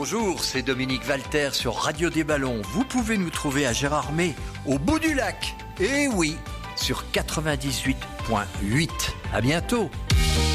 bonjour, c'est Dominique Valter sur Radio des Ballons. Vous pouvez nous trouver à Gérardmer, au bout du lac. Et oui, sur 98.8. À bientôt.